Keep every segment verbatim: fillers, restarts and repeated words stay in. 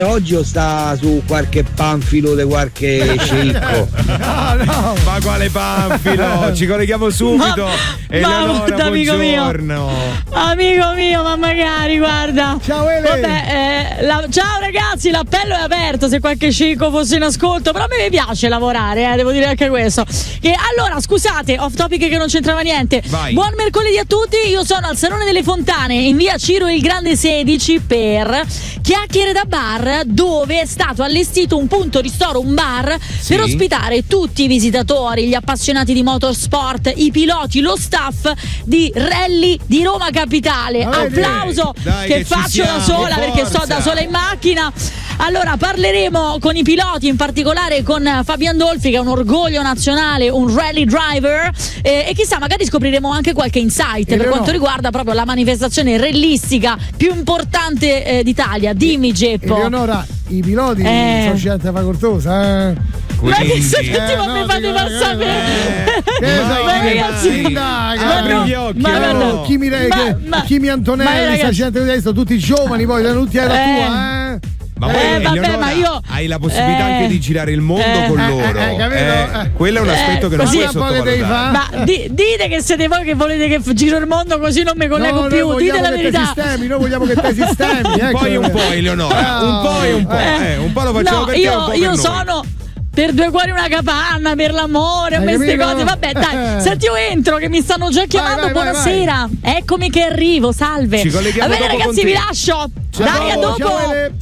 oggi o sta su qualche panfilo di qualche sceicco? No, no. Ma quale panfilo? Ci colleghiamo subito. Ma, ma guarda, amico mio, amico mio, ma magari, guarda. Ciao Ele. Vabbè, eh, la, ciao ragazzi, l'appello è aperto se qualche sceicco fosse in ascolto, però a me piace lavorare, eh, devo dire anche questo. Che allora, scusate, off topic che non c'entrava niente. Vai. Buon mercoledì a tutti, io sono al Salone delle Fontane in via Ciro il Grande sedici per Chiacchiere da Bar, dove è stato allestito un punto ristoro, un bar, sì, per ospitare tutti i visitatori, gli appassionati di motorsport, i piloti, lo staff di Rally di Roma Capitale. Ah, applauso dai, che, che faccio da sola perché sto da sola in macchina. Allora parleremo con i piloti, in particolare con Fabian Dolfi, che è un orgoglio nazionale, un rally driver, eh, e chissà, magari scopriremo anche qualche insight per quanto no. riguarda proprio la manifestazione rallistica più importante eh, d'Italia. Dimmi Geppo. Eleonora, i piloti Eh. sono scienza facoltosa, eh? Ma che se tutti Eh, ma no, mi fate dico, passare eh, per- che Ma so, ragazzi, dai, ma apri no, gli occhi, ma oh. guarda, Chi mi re- ma- che- ma- Kimi ma Antonelli, ragazzi- sargento di destra, tutti giovani, poi sono tutti alla Eh. tua, eh? Ma poi Eh, vabbè, Eleonora, ma io- hai la possibilità eh, anche di girare il mondo eh, con eh, loro. eh, capito? Eh, quello è un aspetto Eh, che non così puoi un po' che devi sottovalutare. fare. Ma di- dite che siete voi che volete che giro il mondo così non mi collego No, più, noi dite vogliamo la che te verità. sistemi, noi vogliamo che te sistemi, Un ecco. po' e un po', Eleonora. Un po' e un po'. Eh, un po' lo facciamo No, per te, un io, po' per io noi. sono per due cuori una capanna, per l'amore, Hai queste capito? cose. Vabbè, dai, Eh. senti, io entro che mi stanno già chiamando. vai, vai, Buonasera, eccomi che arrivo, salve. Ci colleghiamo Va bene, dopo ragazzi, con vi te. lascio. Ciao, Dai, a dopo. ciao, Ele.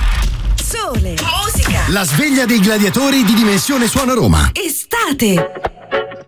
Sole, musica, La sveglia dei gladiatori di Dimensione Suona Roma. estate.